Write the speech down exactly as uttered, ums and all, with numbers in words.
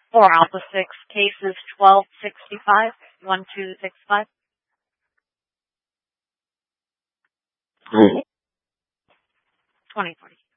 For Alpha six, cases twelve sixty-five, one two six five. twenty forty.